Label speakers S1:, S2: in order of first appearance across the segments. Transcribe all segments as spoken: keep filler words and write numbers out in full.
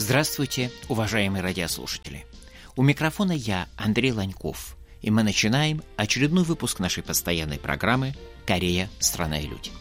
S1: Здравствуйте, уважаемые радиослушатели. У микрофона я, Андрей Ланьков, и мы начинаем очередной выпуск нашей постоянной программы «Корея. Страна и люди».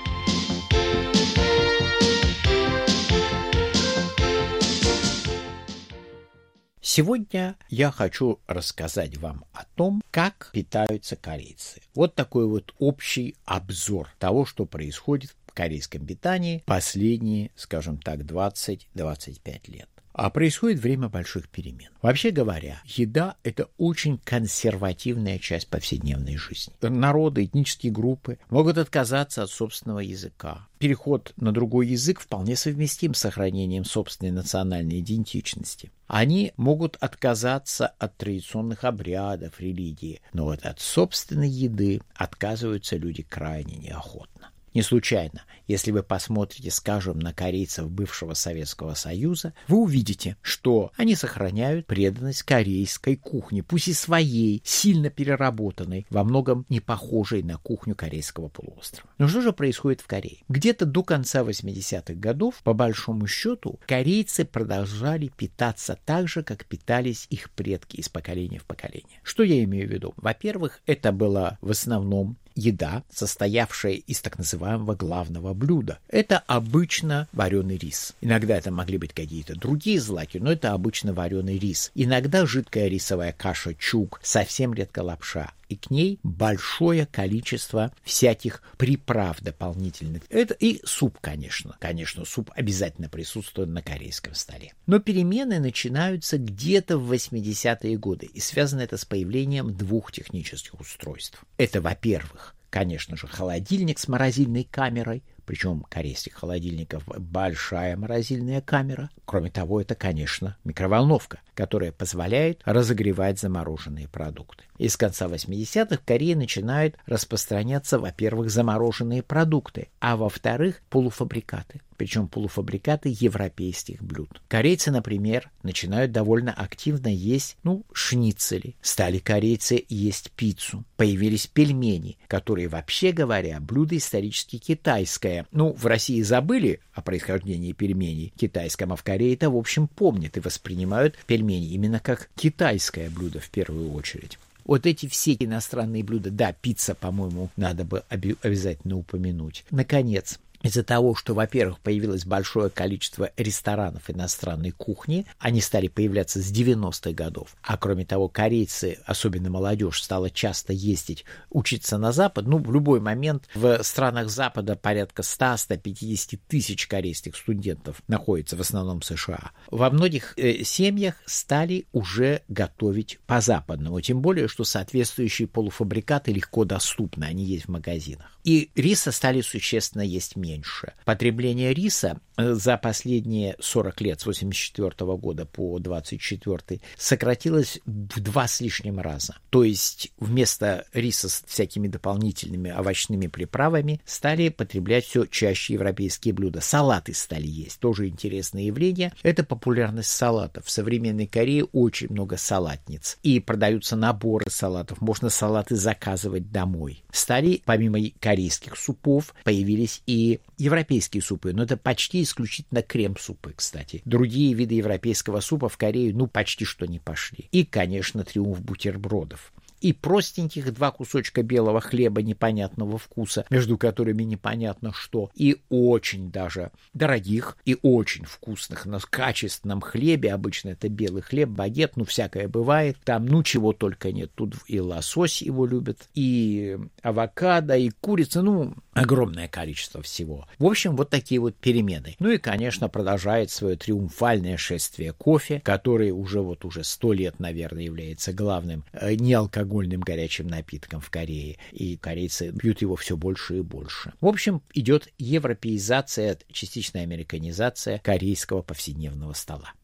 S1: Сегодня я хочу рассказать вам о том, как питаются корейцы. Вот такой вот общий обзор того, что происходит в корейском питании последние, скажем так, двадцать-двадцать пять лет. А происходит время больших перемен. Вообще говоря, еда – это очень консервативная часть повседневной жизни. Народы, этнические группы могут отказаться от собственного языка. Переход на другой язык вполне совместим с сохранением собственной национальной идентичности. Они могут отказаться от традиционных обрядов, религии, но вот от собственной еды отказываются люди крайне неохотно. Не случайно, если вы посмотрите, скажем, на корейцев бывшего Советского Союза, вы увидите, что они сохраняют преданность корейской кухне, пусть и своей, сильно переработанной, во многом не похожей на кухню корейского полуострова. Но что же происходит в Корее? Где-то до конца восьмидесятых годов, по большому счету, корейцы продолжали питаться так же, как питались их предки из поколения в поколение. Что я имею в виду? Во-первых, это было в основном еда, состоявшая из так называемого главного блюда. Это обычно вареный рис. Иногда это могли быть какие-то другие злаки, но это обычно вареный рис. Иногда жидкая рисовая каша чук, совсем редко лапша. И к ней большое количество всяких приправ дополнительных. Это и суп, конечно. Конечно, суп обязательно присутствует на корейском столе. Но перемены начинаются где-то в восьмидесятые годы. И связано это с появлением двух технических устройств. Это, во-первых, конечно же, холодильник с морозильной камерой. Причем корейских холодильников большая морозильная камера. Кроме того, это, конечно, микроволновка, которая позволяет разогревать замороженные продукты. И с конца восьмидесятых в Корее начинают распространяться, во-первых, замороженные продукты, а во-вторых, полуфабрикаты. Причем полуфабрикаты европейских блюд. Корейцы, например, начинают довольно активно есть, ну, шницели. Стали корейцы есть пиццу. Появились пельмени, которые, вообще говоря, блюдо исторически китайское. Ну, в России забыли о происхождении пельменей китайском, а в Корее это, в общем, помнят и воспринимают пельмени именно как китайское блюдо в первую очередь. Вот эти все иностранные блюда, да, пицца, по-моему, надо бы обязательно упомянуть. Наконец, из-за того, что, во-первых, появилось большое количество ресторанов иностранной кухни, они стали появляться с девяностых годов, а кроме того, корейцы, особенно молодежь, стала часто ездить, учиться на Запад. Ну, в любой момент в странах Запада порядка сто-сто пятьдесят тысяч корейских студентов находится, в основном в США. Во многих э, семьях стали уже готовить по-западному, тем более, что соответствующие полуфабрикаты легко доступны, они есть в магазинах. И риса стали существенно есть меньше. Меньше. Потребление риса за последние сорок лет, с восемьдесят четвёртого года по двадцать четвёртый, сократилось в два с лишним раза. То есть вместо риса с всякими дополнительными овощными приправами стали потреблять все чаще европейские блюда. Салаты стали есть. Тоже интересное явление. Это популярность салатов. В современной Корее очень много салатниц. И продаются наборы салатов. Можно салаты заказывать домой. Стали, помимо корейских супов, появились и европейские супы, но это почти исключительно крем-супы, кстати. Другие виды европейского супа в Корею, ну, почти что не пошли. И, конечно, триумф бутербродов. И простеньких два кусочка белого хлеба непонятного вкуса, между которыми непонятно что, и очень даже дорогих и очень вкусных на качественном хлебе, обычно это белый хлеб, багет, ну всякое бывает, там ну чего только нет, тут и лосось его любят, и авокадо, и курица, ну огромное количество всего. В общем, вот такие вот перемены. Ну и, конечно, продолжает свое триумфальное шествие кофе, который уже вот уже сто лет, наверное, является главным э, неалкогольным горячим напитком в Корее, и корейцы пьют его все больше и больше. В общем, идет европеизация, частичная американизация корейского повседневного стола.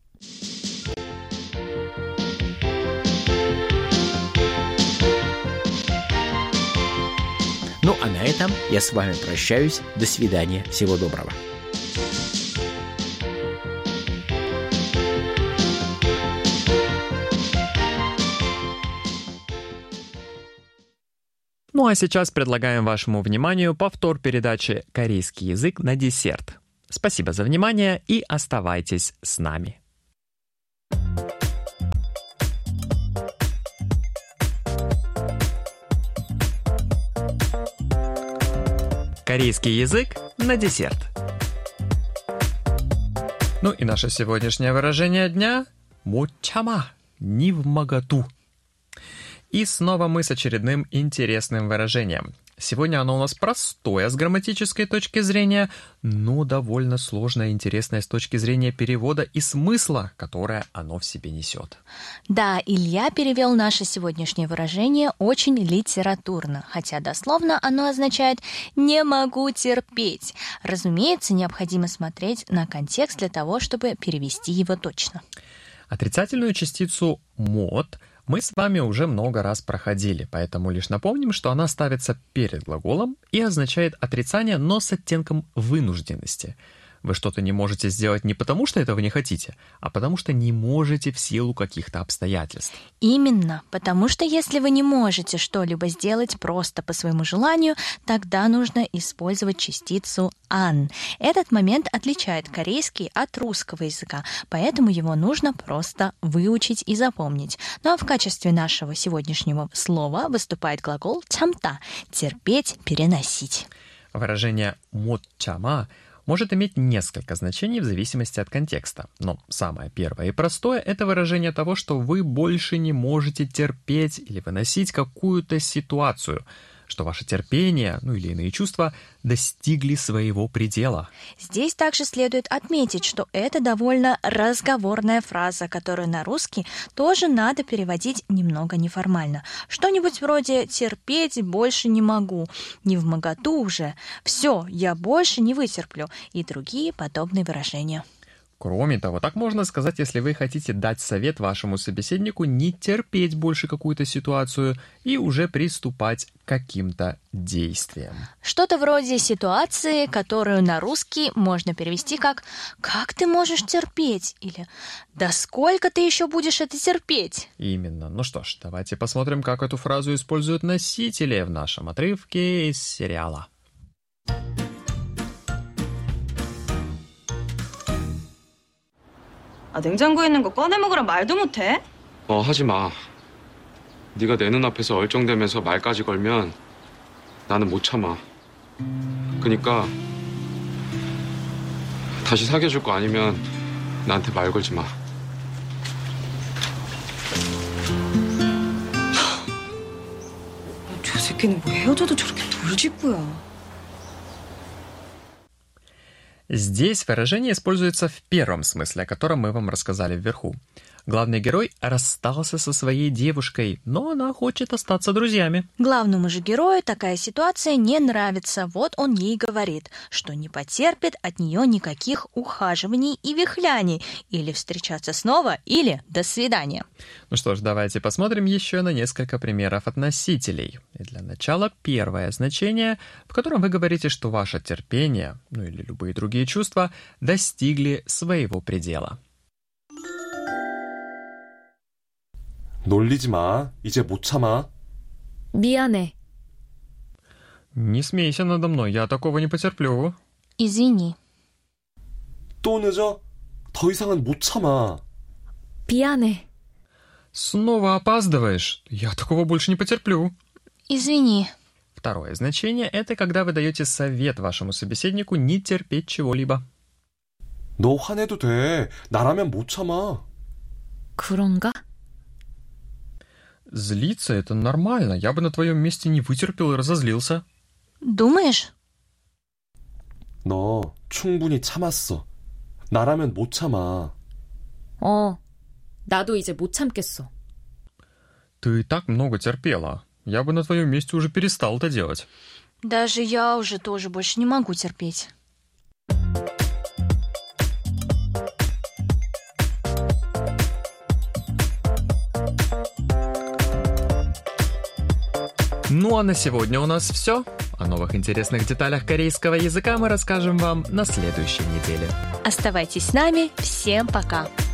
S1: Ну, а на этом я с вами прощаюсь. До свидания. Всего доброго.
S2: Ну а сейчас предлагаем вашему вниманию повтор передачи «Корейский язык на десерт». Спасибо за внимание и оставайтесь с нами. Корейский язык на десерт. Ну и наше сегодняшнее выражение дня – 못 참아, не вмоготу. И снова мы с очередным интересным выражением. Сегодня оно у нас простое с грамматической точки зрения, но довольно сложное и интересное с точки зрения перевода и смысла, которое оно в себе несет.
S3: Да, Илья перевел наше сегодняшнее выражение очень литературно, хотя дословно оно означает «не могу терпеть». Разумеется, необходимо смотреть на контекст для того, чтобы перевести его точно.
S2: Отрицательную частицу «мот» мы с вами уже много раз проходили, поэтому лишь напомним, что она ставится перед глаголом и означает отрицание, но с оттенком вынужденности. Вы что-то не можете сделать не потому, что этого не хотите, а потому что не можете в силу каких-то обстоятельств.
S3: Именно, потому что если вы не можете что-либо сделать просто по своему желанию, тогда нужно использовать частицу «ан». Этот момент отличает корейский от русского языка, поэтому его нужно просто выучить и запомнить. Ну а в качестве нашего сегодняшнего слова выступает глагол «참다» – терпеть, переносить.
S2: Выражение «못 참아» может иметь несколько значений в зависимости от контекста. Но самое первое и простое – это выражение того, что вы больше не можете терпеть или выносить какую-то ситуацию, что ваше терпение, ну или иные чувства, достигли своего предела.
S3: Здесь также следует отметить, что это довольно разговорная фраза, которую на русский тоже надо переводить немного неформально. Что-нибудь вроде «терпеть больше не могу», «не вмоготу уже», «все, я больше не вытерплю» и другие подобные выражения.
S2: Кроме того, так можно сказать, если вы хотите дать совет вашему собеседнику не терпеть больше какую-то ситуацию и уже приступать к каким-то действиям.
S3: Что-то вроде ситуации, которую на русский можно перевести как «как ты можешь терпеть?» или «да сколько ты еще будешь это терпеть?»
S2: Именно. Ну что ж, давайте посмотрим, как эту фразу используют носители в нашем отрывке из сериала.
S4: 아, 냉장고에 있는 거 꺼내 먹으라 말도 못해?
S5: 어, 하지 마. 네가 내 눈앞에서 얼쩡대면서 말까지 걸면 나는 못 참아. 그니까 다시 사귀어줄 거 아니면 나한테 말 걸지 마.
S4: 저 새끼는 뭐 헤어져도 저렇게 돌직구야.
S2: Здесь выражение используется в первом смысле, о котором мы вам рассказали вверху. Главный герой расстался со своей девушкой, но она хочет остаться друзьями.
S3: Главному же герою такая ситуация не нравится. Вот он ей говорит, что не потерпит от нее никаких ухаживаний и вихляний. Или встречаться снова, или до свидания.
S2: Ну что ж, давайте посмотрим еще на несколько примеров от носителей. И для начала первое значение, в котором вы говорите, что ваше терпение, ну или любые другие чувства, достигли своего предела.
S6: 놀리지 마. 이제 못 참아.
S7: 미안해.
S2: Не смейся надо мной, я такого не потерплю.
S3: Извини.
S6: 또 늦어? 더 이상은 못 참아.
S7: 미안해.
S2: Снова опаздываешь, я такого больше не потерплю.
S3: Извини.
S2: Второе значение – это когда вы даете совет вашему собеседнику не терпеть чего-либо.
S6: 너 화내도 돼. 나라면 못 참아.
S7: 그런가?
S2: Злиться – это нормально. Я бы на твоем месте не вытерпел и разозлился.
S3: Думаешь?
S6: 너 충분히 참았어. 나라면 못 참아.
S7: 어, 나도 이제 못 참겠어.
S2: Ты так много терпела. Я бы на твоем месте уже перестал это делать.
S3: Даже я уже тоже больше не могу терпеть.
S2: Ну а на сегодня у нас все. О новых интересных деталях корейского языка мы расскажем вам на следующей неделе.
S3: Оставайтесь с нами. Всем пока.